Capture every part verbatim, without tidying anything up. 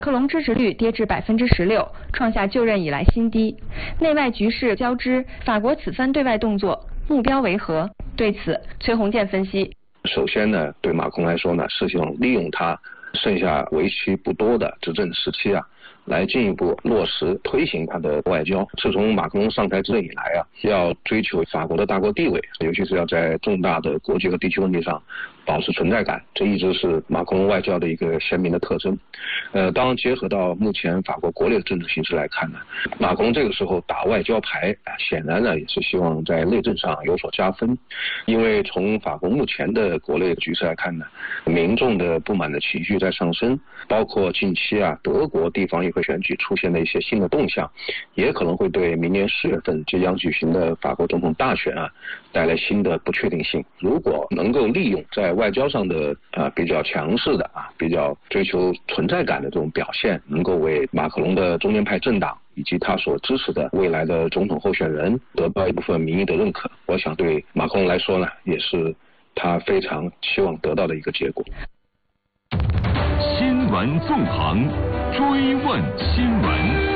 克隆支持率跌至百分之十六，创下就任以来新低。内外局势交织，法国此番对外动作目标为何？对此，崔洪建分析： 首先呢，对马克龙来说呢，是想利用他剩下为期不多的执政时期啊，来进一步落实推行他的外交。自从马克龙上台执政以来啊，要追求法国的大国地位，尤其是要在重大的国际和地区问题上保持存在感，这一直是马克龙外交的一个鲜明的特征。呃，当然结合到目前法国国内的政治形势来看呢，马克龙这个时候打外交牌，显然呢也是希望在内政上有所加分。因为从法国目前的国内局势来看呢，民众的不满的情绪在上升，包括近期啊德国地方议会选举出现的一些新的动向，也可能会对明年四月份即将举行的法国总统大选啊带来新的不确定性。如果能够利用在外交上的啊比较强势的啊比较追求存在感的这种表现，能够为马克龙的中间派政党以及他所支持的未来的总统候选人得到一部分民意的认可，我想对马克龙来说呢，也是他非常希望得到的一个结果。 新闻纵横，追问新闻。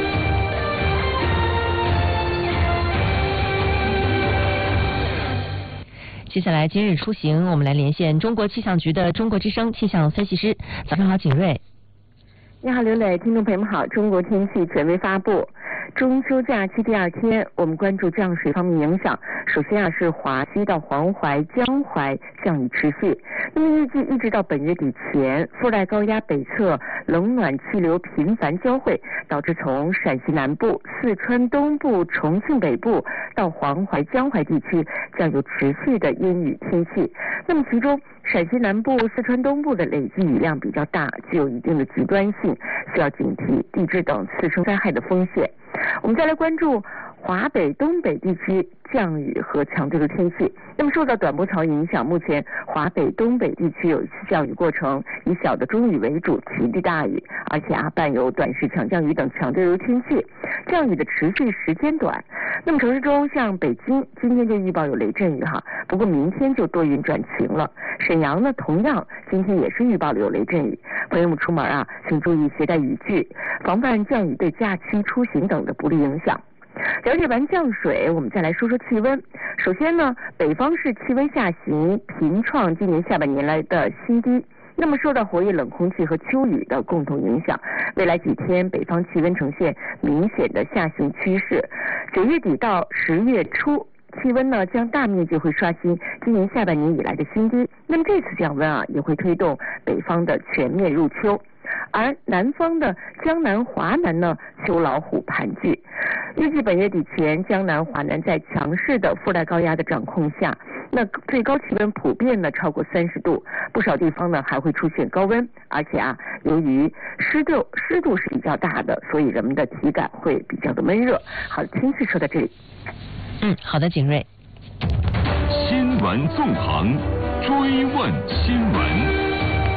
接下来今日出行，我们来连线中国气象局的中国之声气象分析师。早上好，景睿。 你好，刘磊，听众朋友们好。中国天气权威发布，中秋假期第二天，我们关注降水方面影响。首先啊，是华西到黄淮、江淮降雨持续。那么预计一直到本月底前，副带高压北侧冷暖气流频繁交汇，导致从陕西南部、四川东部、重庆北部到黄淮、江淮地区将有持续的阴雨天气。那么其中陕西南部、四川东部的累计雨量比较大，具有一定的极端性，需要警惕地质等次生灾害的风险。我们再来关注华北、东北地区降雨和强对流天气。那么受到短波槽影响，目前华北、东北地区有一次降雨过程，以小的中雨为主，其地大雨，而且啊伴有短时强降雨等强对流天气，降雨的持续时间短。那么城市中像北京今天就预报有雷阵雨哈，不过明天就多云转晴了。沈阳呢同样今天也是预报了有雷阵雨，朋友们出门啊请注意携带雨具，防范降雨对假期出行等的不利影响。了解完降水，我们再来说说气温。首先呢，北方市气温下行频创今年下半年来的新低。那么受到活跃冷空气和秋雨的共同影响，未来几天北方气温呈现明显的下行趋势。九月底到十月初，气温呢将大面积会刷新今年下半年以来的新低。那么这次降温啊，也会推动北方的全面入秋。而南方的江南、华南呢，秋老虎盘踞。预计本月底前，江南、华南在强势的副带高压的掌控下，那最高气温普遍呢超过三十度，不少地方呢还会出现高温，而且啊，由于湿度湿度是比较大的，所以人们的体感会比较的闷热。好，天气说到这里。 嗯，好的，景睿。 新闻纵横，追问新闻。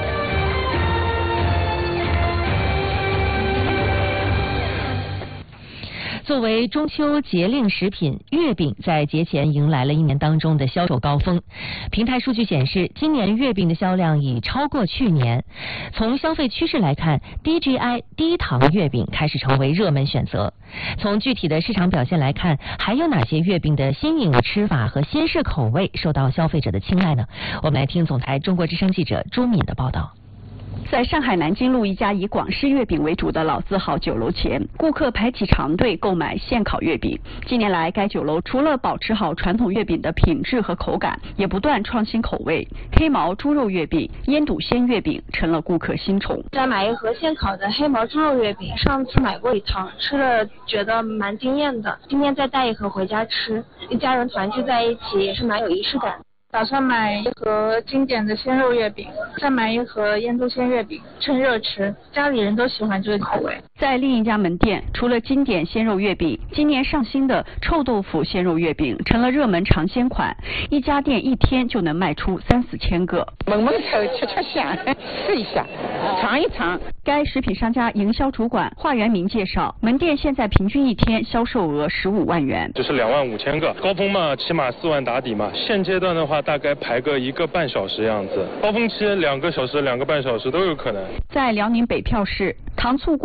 作为中秋节令食品，月饼在节前迎来了一年当中的销售高峰。平台数据显示，今年月饼的销量已超过去年。从消费趋势来看，低 G I 低糖月饼开始成为热门选择。从具体的市场表现来看，还有哪些月饼的新颖吃法和新式口味受到消费者的青睐呢？我们来听总台中国之声记者朱敏的报道。 在上海南京路一家以广式月饼为主的老字号酒楼前，顾客排起长队购买现烤月饼。近年来，该酒楼除了保持好传统月饼的品质和口感，也不断创新口味。黑毛猪肉月饼、腌笃鲜月饼成了顾客新宠。 再买一盒现烤的黑毛猪肉月饼，上次买过一趟，吃了觉得蛮惊艳的。今天再带一盒回家吃，一家人团聚在一起也是蛮有仪式感。 打算买一盒经典的鲜肉月饼，再买一盒腌笃鲜月饼，趁热吃，家里人都喜欢这个口味。 在另一家门店，除了经典鲜肉月饼，今年上新的臭豆腐鲜肉月饼成了热门尝鲜款，一家店一天就能卖出三四千个。 闻闻臭，吃吃香，试一下，尝一尝。 该食品商家营销主管华元明介绍，门店现在平均一天销售额十五万元， 就是两万五千个，高峰嘛，起码四万打底嘛。现阶段的话，大概排个一个半小时样子，高峰期两个小时、两个半小时都有可能。 在辽宁北票市，糖醋